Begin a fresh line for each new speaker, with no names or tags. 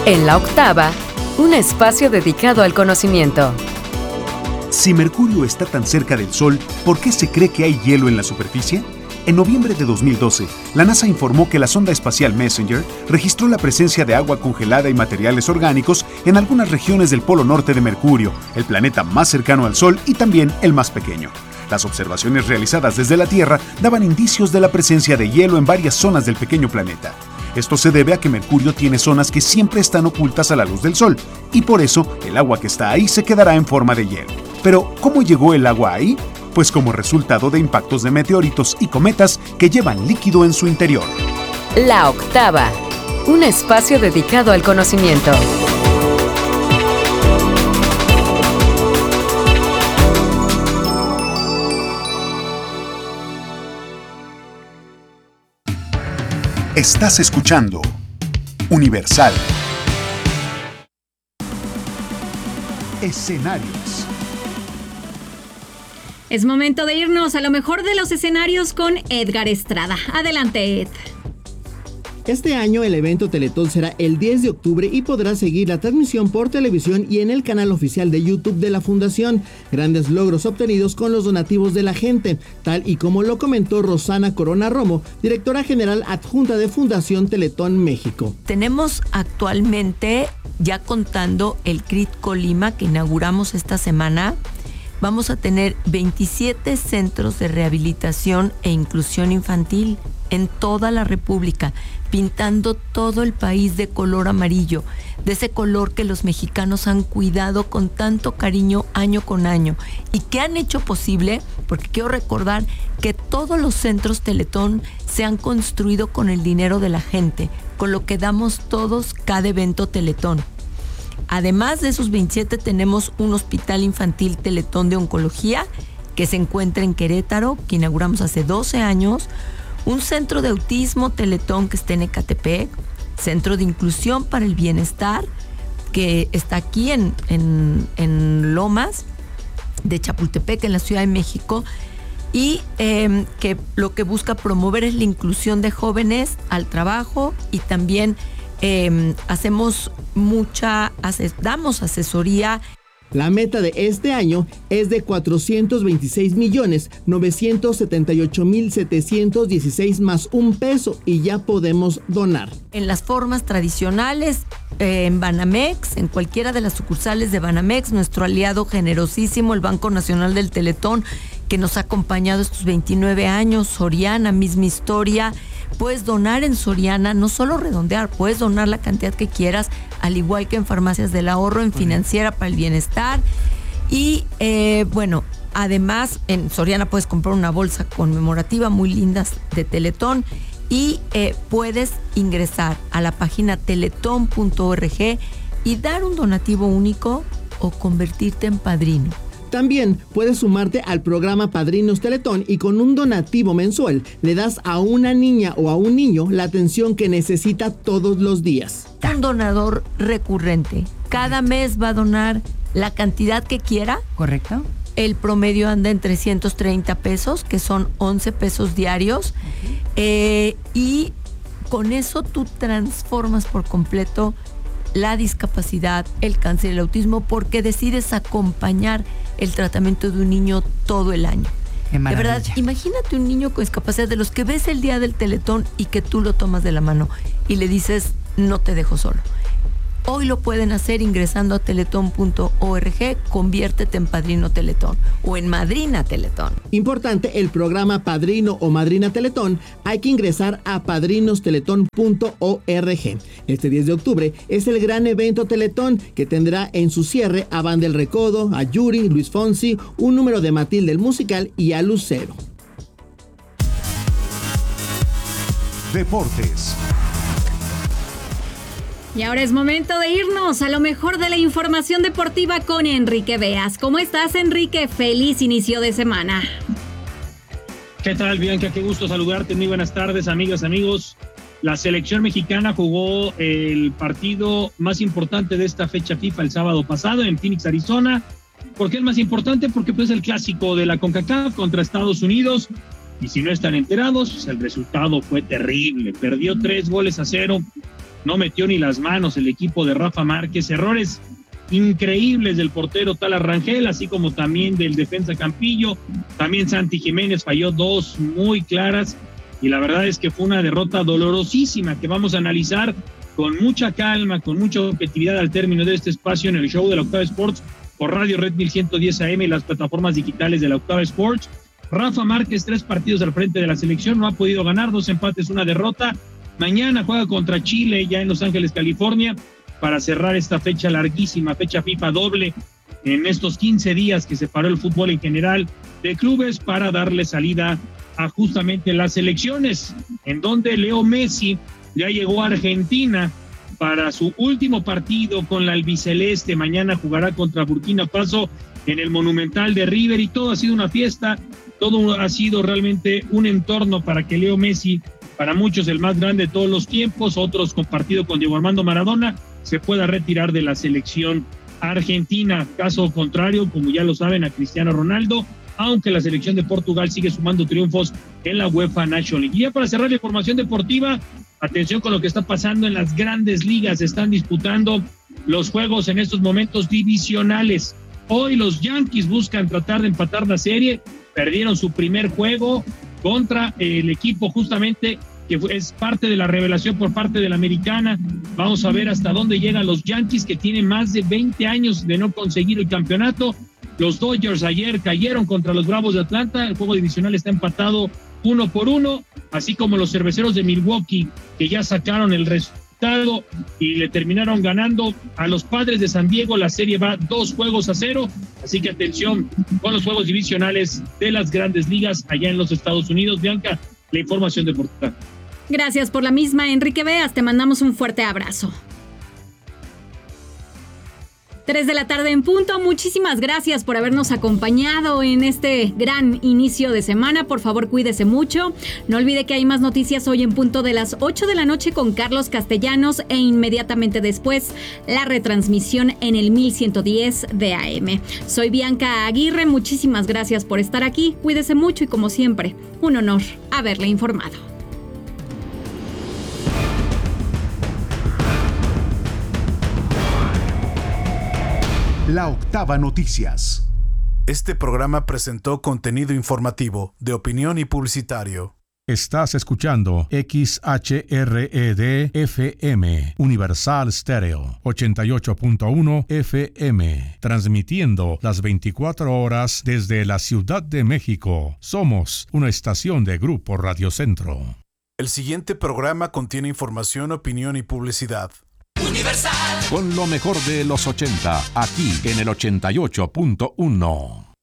En La Octava, un espacio dedicado al conocimiento.
Si Mercurio está tan cerca del Sol, ¿por qué se cree que hay hielo en la superficie? En noviembre de 2012, la NASA informó que la sonda espacial Messenger registró la presencia de agua congelada y materiales orgánicos en algunas regiones del Polo Norte de Mercurio, el planeta más cercano al Sol y también el más pequeño. Las observaciones realizadas desde la Tierra daban indicios de la presencia de hielo en varias zonas del pequeño planeta. Esto se debe a que Mercurio tiene zonas que siempre están ocultas a la luz del Sol, y por eso el agua que está ahí se quedará en forma de hielo. Pero, ¿cómo llegó el agua ahí? Pues como resultado de impactos de meteoritos y cometas que llevan líquido en su interior.
La Octava, un espacio dedicado al conocimiento.
Estás escuchando Universal. Escenarios.
Es momento de irnos a lo mejor de los escenarios con Edgar Estrada. Adelante, Ed.
Este año el evento Teletón será el 10 de octubre y podrá seguir la transmisión por televisión y en el canal oficial de YouTube de la Fundación. Grandes logros obtenidos con los donativos de la gente, tal y como lo comentó Rosana Corona Romo, directora general adjunta de Fundación Teletón México.
Tenemos actualmente, ya contando el CRIT Colima que inauguramos esta semana, vamos a tener 27 centros de rehabilitación e inclusión infantil en toda la República, pintando todo el país de color amarillo, de ese color que los mexicanos han cuidado con tanto cariño año con año y que han hecho posible, porque quiero recordar que todos los centros Teletón se han construido con el dinero de la gente, con lo que damos todos cada evento Teletón. Además de esos 27 tenemos un hospital infantil Teletón de oncología que se encuentra en Querétaro, que inauguramos hace 12 años, un centro de autismo Teletón que está en Ecatepec, centro de inclusión para el bienestar que está aquí en Lomas de Chapultepec, en la Ciudad de México, y que lo que busca promover es la inclusión de jóvenes al trabajo y también damos asesoría.
La meta de este año es de 426.978.716 más $1 y ya podemos donar.
En las formas tradicionales, en Banamex, en cualquiera de las sucursales de Banamex, nuestro aliado generosísimo, el Banco Nacional del Teletón, que nos ha acompañado estos 29 años, Soriana, misma historia. Puedes donar en Soriana, no solo redondear, puedes donar la cantidad que quieras, al igual que en Farmacias del Ahorro, en Financiera para el Bienestar. Y además en Soriana puedes comprar una bolsa conmemorativa muy lindas de Teletón y puedes ingresar a la página teletón.org y dar un donativo único o convertirte en padrino.
También puedes sumarte al programa Padrinos Teletón y con un donativo mensual le das a una niña o a un niño la atención que necesita todos los días.
Un donador recurrente. Cada mes va a donar la cantidad que quiera.
¿Correcto?
El promedio anda en 330 pesos, que son 11 pesos diarios. Y con eso tú transformas por completo la discapacidad, el cáncer, el autismo, porque decides acompañar el tratamiento de un niño todo el año.
Qué maravilla.
De verdad, imagínate un niño con discapacidad de los que ves el día del Teletón y que tú lo tomas de la mano y le dices, no te dejo solo. Hoy lo pueden hacer ingresando a teletón.org, conviértete en padrino Teletón o en madrina Teletón.
Importante, el programa Padrino o Madrina Teletón, hay que ingresar a padrinosteletón.org. Este 10 de octubre es el gran evento Teletón que tendrá en su cierre a Van del Recodo, a Yuri, Luis Fonsi, un número de Matilde el musical y a Lucero.
Deportes.
Y ahora es momento de irnos a lo mejor de la información deportiva con Enrique Beas. ¿Cómo estás, Enrique? Feliz inicio de semana.
¿Qué tal, Bianca? Qué gusto saludarte. Muy buenas tardes, amigas, amigos. La selección mexicana jugó el partido más importante de esta fecha FIFA el sábado pasado en Phoenix, Arizona. ¿Por qué es más importante? Porque pues el clásico de la CONCACAF contra Estados Unidos. Y si no están enterados, pues el resultado fue terrible. Perdió 3-0 no metió ni las manos el equipo de Rafa Márquez. Errores increíbles del portero Tala Rangel, así como también del defensa Campillo. También Santi Jiménez falló 2 muy claras, y la verdad es que fue una derrota dolorosísima que vamos a analizar con mucha calma, con mucha objetividad al término de este espacio en el show de la Octava Sports por Radio Red 1110 AM y las plataformas digitales de la Octava Sports. Rafa Márquez, 3 partidos al frente de la selección, no ha podido ganar, 2 empates, 1 derrota. Mañana juega contra Chile, ya en Los Ángeles, California, para cerrar esta fecha larguísima, fecha FIFA doble, en estos 15 días que se paró el fútbol en general de clubes, para darle salida a justamente las elecciones, en donde Leo Messi ya llegó a Argentina para su último partido con la albiceleste. Mañana jugará contra Burkina Faso en el Monumental de River, y todo ha sido una fiesta. Todo ha sido realmente un entorno para que Leo Messi, para muchos el más grande de todos los tiempos, otros compartido con Diego Armando Maradona, se pueda retirar de la selección argentina. Caso contrario, como ya lo saben, a Cristiano Ronaldo, aunque la selección de Portugal sigue sumando triunfos en la UEFA National League. Y ya para cerrar la información deportiva, atención con lo que está pasando en las grandes ligas. Están disputando los juegos en estos momentos divisionales. Hoy los Yankees buscan tratar de empatar la serie. Perdieron su primer juego contra el equipo justamente que es parte de la revelación por parte de la Americana. Vamos a ver hasta dónde llegan los Yankees, que tienen más de 20 años de no conseguir el campeonato. Los Dodgers ayer cayeron contra los Bravos de Atlanta. El juego divisional está empatado 1-1, así como los Cerveceros de Milwaukee, que ya sacaron el resultado y le terminaron ganando a los Padres de San Diego. La serie va 2-0, así que atención con los juegos divisionales de las grandes ligas allá en los Estados Unidos. Bianca, la información deportiva.
Gracias por la misma, Enrique Veas. Te mandamos un fuerte abrazo. 3 de la tarde en punto. Muchísimas gracias por habernos acompañado en este gran inicio de semana. Por favor, cuídese mucho. No olvide que hay más noticias hoy en punto de las 8 de la noche con Carlos Castellanos, e inmediatamente después la retransmisión en el 1110 de AM. Soy Bianca Aguirre. Muchísimas gracias por estar aquí. Cuídese mucho y, como siempre, un honor haberle informado.
La Octava Noticias.
Este programa presentó contenido informativo, de opinión y publicitario.
Estás escuchando XHRED-FM, Universal Stereo, 88.1 FM, transmitiendo las 24 horas desde la Ciudad de México. Somos una estación de Grupo Radio Centro.
El siguiente programa contiene información, opinión y publicidad.
Con lo mejor de los 80, aquí en el 88.1.